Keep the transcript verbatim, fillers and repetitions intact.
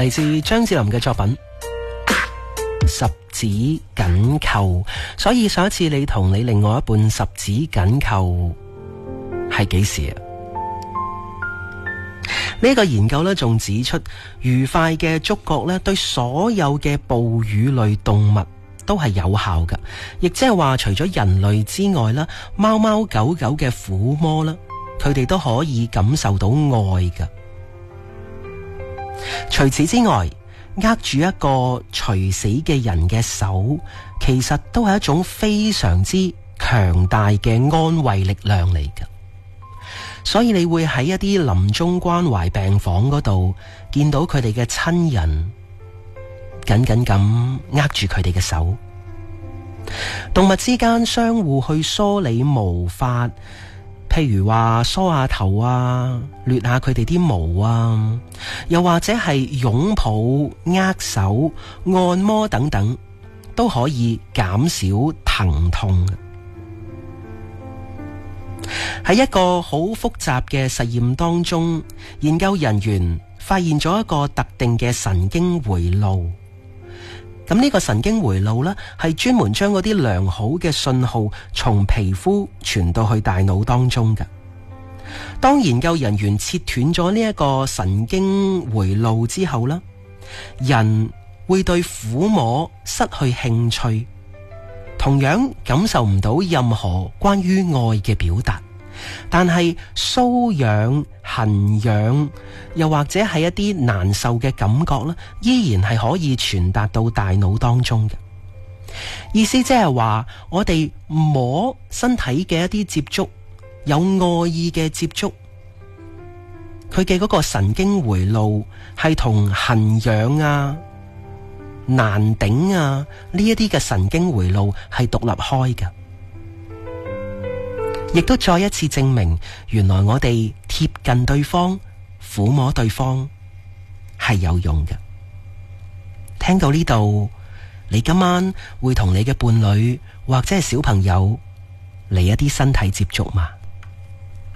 嚟自張智霖嘅作品十指緊扣。所以上一次你同你另外一半十指緊扣係幾時啊？呢個研究呢仲指出，愉快嘅觸覺呢對所有嘅哺乳類動物都係有效嘅，亦即係話除咗人類之外啦，貓貓狗狗嘅撫摸啦，佢哋都可以感受到愛嘅。除此之外，握住一個垂死嘅人嘅手，其實都係一種非常之強大嘅安慰力量嚟嘅。所以你會喺一啲臨終關懷病房嗰度見到佢哋嘅親人緊緊咁握住佢哋嘅手。動物之間相互去梳理毛髮，譬如話梳下頭啊，掠下佢哋啲毛啊，又或者係擁抱、握手、按摩等等，都可以減少疼痛。喺一個好複雜嘅實驗當中，研究人員發現咗一個特定嘅神經回路。咁呢個神經回路呢，係專門將嗰啲良好嘅信號從皮膚傳到去大腦當中嘅。當研究人員切斷咗呢一個神經回路之後呢，人會對撫摸失去興趣，同樣感受唔到任何關於愛嘅表達。但係瘙癢、痕癢，又或者係一啲難受嘅感覺呢，依然係可以傳達到大腦當中嘅。意思即係話，我哋摸身體嘅一啲接觸，有愛意嘅接觸，佢嘅嗰個神經回路係同痕癢啊、難頂啊呢一啲嘅神經回路係獨立開嘅。亦都再一次證明，原來我哋貼近對方、撫摸對方係有用嘅。聽到呢度，你今晚會同你嘅伴侶或者係小朋友嚟一啲身體接觸嗎？